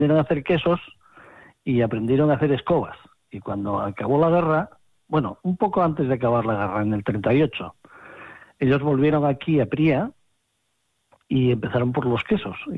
aprendieron a hacer quesos y aprendieron a hacer escobas. Y cuando acabó la guerra, bueno, un poco antes de acabar la guerra, en el 38, ellos volvieron aquí a Pría y empezaron por los quesos.